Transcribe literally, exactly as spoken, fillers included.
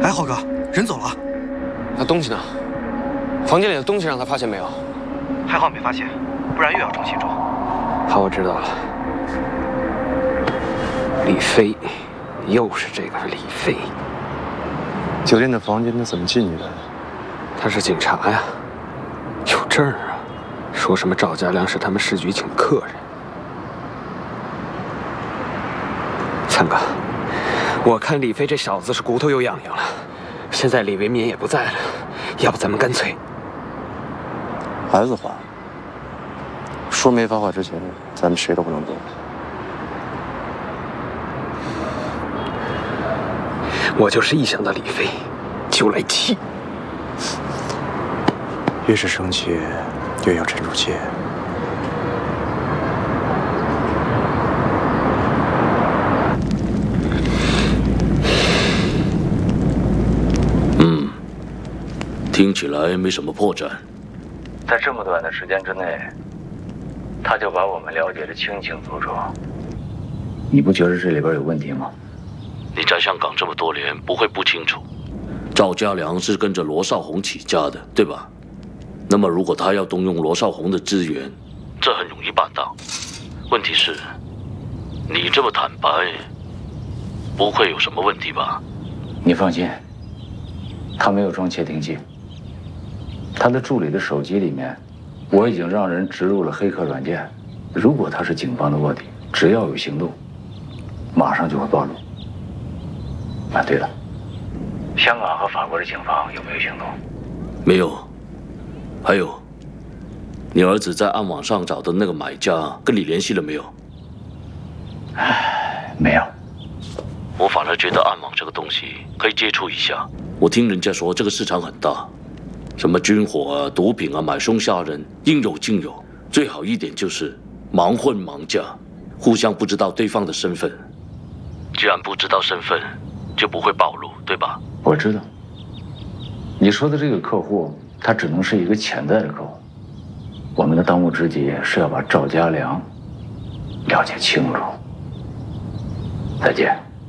哎，浩哥，人走了。 那东西呢？房间里的东西让他发现没有？ 还好没发现，不然又要中邪咒。 好，我知道了。李飞，又是这个李飞。 酒店的房间他怎么进去的？ 他是警察呀，有证啊。说什么赵家良是他们市局请客人。三哥，我看李飞这小子是骨头又痒痒了。现在李维民也不在了，要不咱们干脆…… 孩子话，说没发话之前，咱们谁都不能动。 我就是一想到李飞，就来气。 越是生气，越要沉住气。 嗯，听起来没什么破绽。 在这么短的时间之内，他就把我们了解得清清楚楚。你不觉得这里边有问题吗？ 你在香港这么多年，不会不清楚，赵家良是跟着罗少红起家的，对吧？那么如果他要动用罗少红的资源，这很容易办到。问题是，你这么坦白，不会有什么问题吧？ 你放心，他没有装窃听器。他的助理的手机里面，我已经让人植入了黑客软件。如果他是警方的卧底，只要有行动，马上就会暴露。啊，对了，香港和法国的警方有没有行动？ 没有。还有，你儿子在暗网上找的那个买家跟你联系了没有？ 唉，没有。 我反而觉得暗网这个东西可以接触一下。我听人家说这个市场很大，什么军火啊、毒品啊、买凶杀人，应有尽有。最好一点就是盲混盲嫁，互相不知道对方的身份。既然不知道身份，就不会暴露，对吧？ 我知道。你说的这个客户，他只能是一个潜在的客户。我们的当务之急是要把赵家良了解清楚。再见。